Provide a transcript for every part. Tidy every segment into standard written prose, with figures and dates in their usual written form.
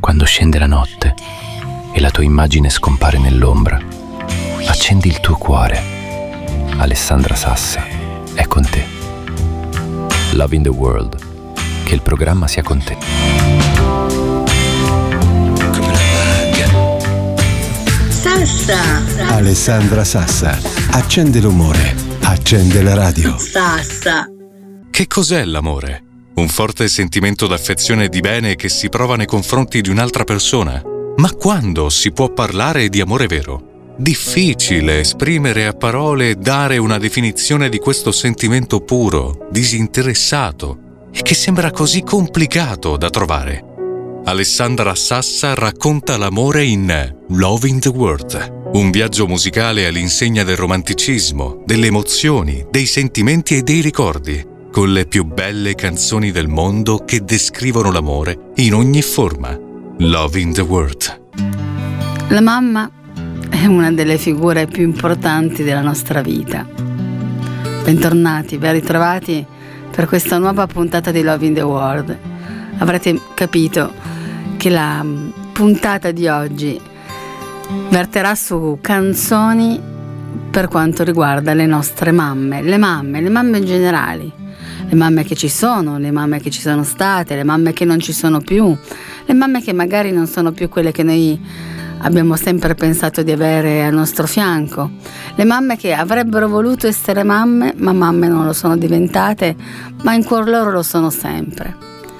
Quando scende la notte e la tua immagine scompare nell'ombra, accendi il tuo cuore. Alessandra Sassa è con te. Love in the World. Che il programma sia con te. Sassa. Alessandra Sassa. Accende l'umore. Accende la radio. Sassa. Che cos'è l'amore? Un forte sentimento d'affezione e di bene che si prova nei confronti di un'altra persona? Ma quando si può parlare di amore vero? Difficile esprimere a parole e dare una definizione di questo sentimento puro, disinteressato e che sembra così complicato da trovare. Alessandra Sassa racconta l'amore in Love in the World, un viaggio musicale all'insegna del romanticismo, delle emozioni, dei sentimenti e dei ricordi, con le più belle canzoni del mondo che descrivono l'amore in ogni forma. Love in the World. La mamma è una delle figure più importanti della nostra vita. Bentornati, ben ritrovati per questa nuova puntata di Love in the World. Avrete capito che la puntata di oggi verterà su canzoni per quanto riguarda le nostre mamme, le mamme in generale, le mamme che ci sono, le mamme che ci sono state, le mamme che non ci sono più, le mamme che magari non sono più quelle che noi abbiamo sempre pensato di avere al nostro fianco, le mamme che avrebbero voluto essere mamme, ma mamme non lo sono diventate, ma in cuor loro lo sono sempre.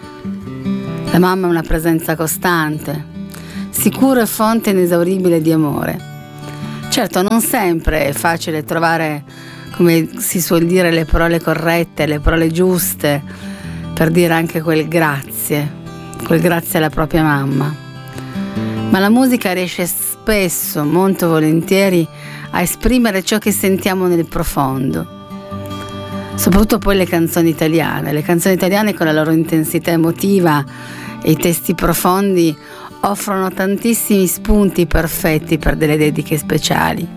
La mamma è una presenza costante, sicura e fonte inesauribile di amore. Certo, non sempre è facile trovare, come si suol dire, le parole corrette, le parole giuste per dire anche quel grazie alla propria mamma. Ma la musica riesce spesso, molto volentieri, a esprimere ciò che sentiamo nel profondo. Soprattutto poi le canzoni italiane con la loro intensità emotiva e i testi profondi offrono tantissimi spunti perfetti per delle dediche speciali.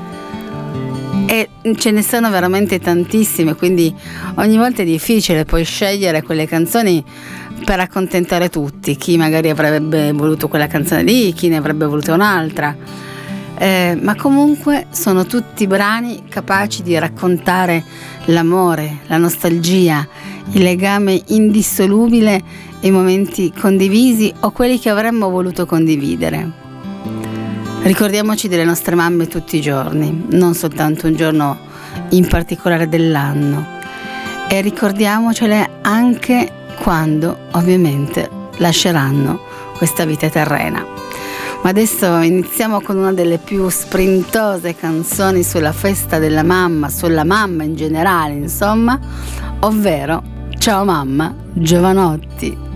E ce ne sono veramente tantissime, quindi ogni volta è difficile poi scegliere quelle canzoni per accontentare tutti, chi magari avrebbe voluto quella canzone lì, chi ne avrebbe voluto un'altra, ma comunque sono tutti brani capaci di raccontare l'amore, la nostalgia, il legame indissolubile e i momenti condivisi o quelli che avremmo voluto condividere. Ricordiamoci delle nostre mamme tutti i giorni, non soltanto un giorno in particolare dell'anno, e ricordiamocele anche quando ovviamente lasceranno questa vita terrena. Ma adesso iniziamo con una delle più sprintose canzoni sulla festa della mamma, sulla mamma in generale, insomma, ovvero Ciao mamma, Giovanotti.